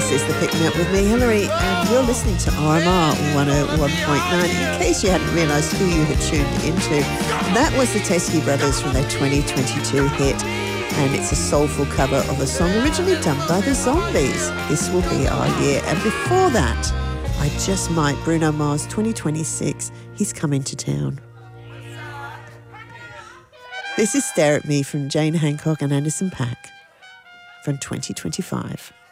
This is The Pick Me Up with me, Hillary, and you're listening to RMR 101.9. In case you hadn't realised who you had tuned into, that was the Teskey Brothers from their 2022 hit, and it's a soulful cover of a song originally done by the Zombies, This Will Be Our Year. And before that, I Just Might, Bruno Mars 2026, He's Coming to Town. This is Stare at Me from Jane Hancock and Anderson .Paak from 2025.